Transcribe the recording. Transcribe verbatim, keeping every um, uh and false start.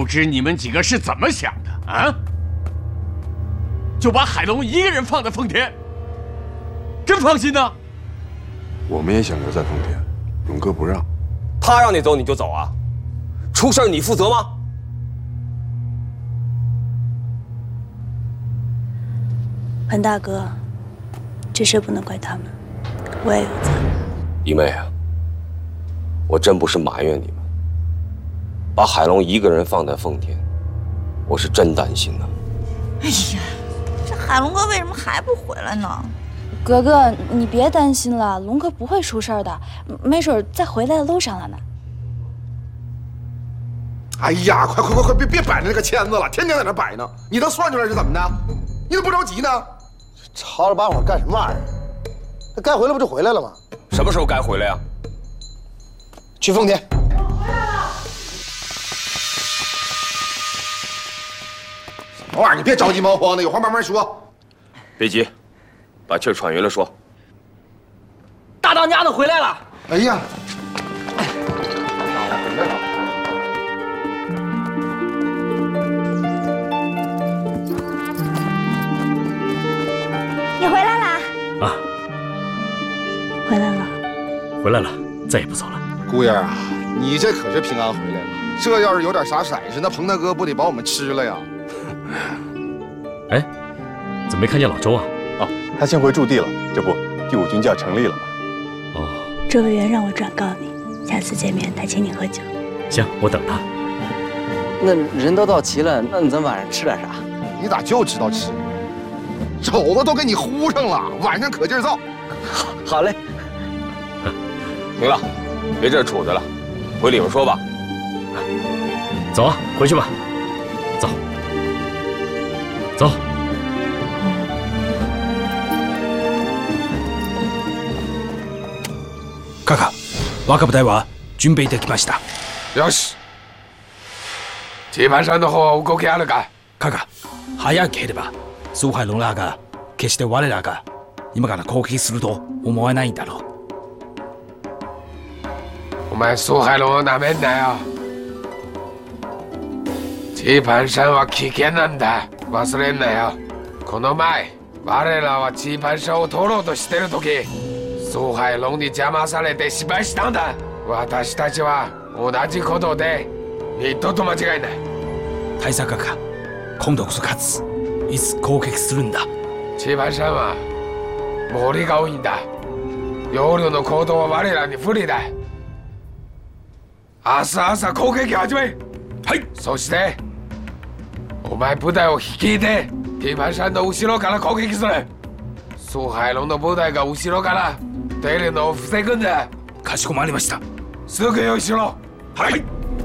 不知你们几个是怎么想的啊？就把海龙一个人放在奉天，真放心呐？ 我们也想留在奉天，勇哥不让。 他让你走你就走啊？出事你负责吗？ 潘大哥，这事不能怪他们，我也有责。 姨妹啊，我真不是埋怨你们，把海龙一个人放在奉天，我是真担心呐。 哎呀，这海龙哥为什么还不回来呢？ 哥哥，你别担心了，龙哥不会出事的，没准在回来的路上了呢。 哎呀，快快快快，别别摆着那个签子了，天天在那摆呢。你都算出来是怎么的？你怎么不着急呢？ 吵了把火干什么玩意儿？那该回来不就回来了吗？ 什么时候该回来呀？ 去奉天。 什么玩意儿？你别着急忙慌的，有话慢慢说。 别急，把气儿喘匀了说。 大当家的回来了！ 哎呀， 你回来啦！ 啊， 回来了， 回来了，再也不走了。 姑爷啊，你这可是平安回来了。这要是有点啥色事，那彭大哥不得把我们吃了呀？ 哎，怎么没看见老周啊？ 哦，他先回驻地了。这不，第五军就要成立了吗？ 哦， 周委员让我转告你，下次见面他请你喝酒。 行，我等他。 那人都到齐了，那咱晚上吃点啥？ 你咋就知道吃？肘子都给你糊上了，晚上可劲儿造。 好，好嘞。 行了，别这杵着了，回里边说吧。 走啊，回去吧。走，走。 カカ、若部隊は準備できました。 よし。地盤山の方は動きあるか？ カカ、早ければ蘇海龍らが決して我らが今から攻撃すると思わないんだろう。 お前蘇海龍をなめんなよ。地盤山は危険なんだ。忘れんなよ。この前我らは地盤山を取ろうとしてる時、蘇海龍に邪魔されて失敗したんだ。私たちは同じことで二度と間違いない。 大佐カカ、今度こそ勝つ。いつ攻撃するんだ。 地盤山は森が多いんだ。夜の行動は我らに不利だ。明日朝攻撃始め。 はい。 そしてお前部隊を率いて地盤山の後ろから攻撃する。蘇海龍の部隊が後ろから出るのを防ぐんだ。 かしこまりました。 すぐ用意しろ。 はい。